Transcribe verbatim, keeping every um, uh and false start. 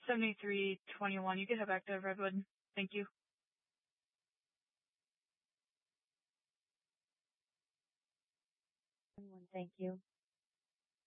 seventy-three twenty-one. You can head back to Redwood. Thank you. Thank you.